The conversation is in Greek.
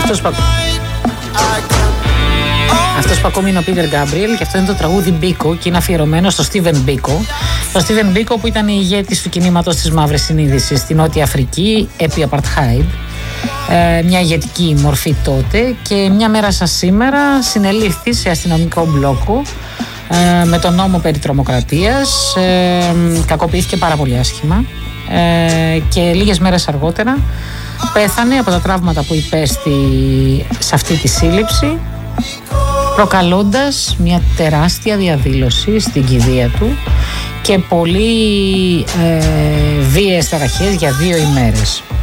Αυτός που ακόμη είναι ο Πίτερ Γκάμπριελ και αυτό είναι το τραγούδι Μπίκο και είναι αφιερωμένο στο Στίβεν Μπίκο. Το Στίβεν Μπίκο που ήταν ηγέτης του κινήματος της Μαύρης Συνείδησης στην Νότια Αφρική επί Apartheid. Μια ηγετική μορφή τότε και μια μέρα σαν σήμερα συνελήφθη σε αστυνομικό μπλόκο με τον νόμο περί τρομοκρατίας. Κακοποιήθηκε πάρα πολύ άσχημα και λίγες μέρες αργότερα πέθανε από τα τραύματα που υπέστη σε αυτή τη σύλληψη, προκαλώντας μια τεράστια διαδήλωση στην κηδεία του και πολύ βίαιες ταραχές για 2 ημέρες.